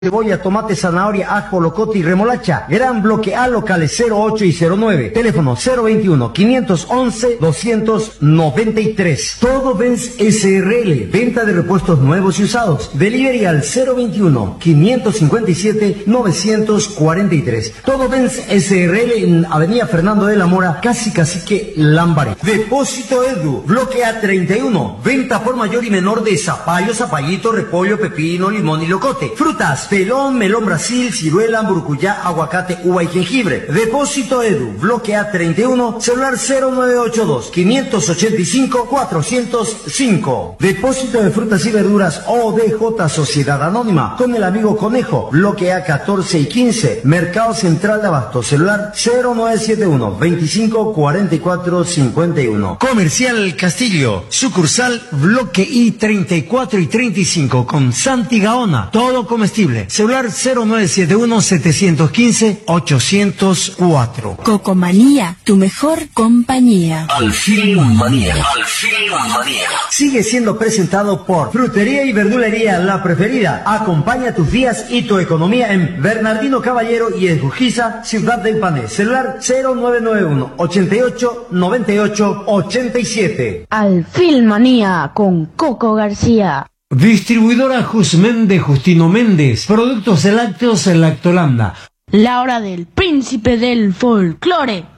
cebolla, tomate, zanahoria, ajo, locote y remolacha. Gran bloque A, locales 08 y 09. Teléfono 021-511-293. Todo Benz SRL. Venta de repuestos nuevos y usados. Delivery al 021-557-943. Todo Benz SRL en Avenida Fernando de la Mora, casi Cacique Lambaré. Depósito Edu. Bloque A31. Venta por mayor y menor de zapallo, zapallito, repollo, pepino, limón y locote. Frutas. Pelón, melón Brasil, ciruela, burcuyá, aguacate, uva y jengibre. Depósito Edu, bloque A31, celular 0982-585-405. Depósito de frutas y verduras ODJ Sociedad Anónima, con el amigo Conejo, bloque A14 y 15, Mercado Central de Abasto, celular 0971-254451. Comercial Castillo, sucursal, bloque I34 y 35, con Santi Gaona, todo comestible. Celular 0971-715-804. Cocomanía, tu mejor compañía. Alfilmanía. Sigue siendo presentado por Frutería y Verdulería La Preferida. Acompaña tus días y tu economía en Bernardino Caballero y en Urquiza, Ciudad del Pané. Celular 0991-889887. Alfilmanía con Coco García. Distribuidora Jusmen de Justino Méndez. Productos lácteos en Lactolanda. La hora del príncipe del folclore.